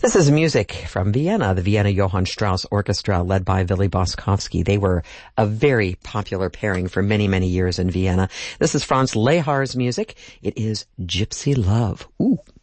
This is music from Vienna, the Vienna Johann Strauss Orchestra led by Willy Boskovsky. They were a very popular pairing for many, many years in Vienna. This is Franz Lehar's music. It is Gypsy Love. Ooh.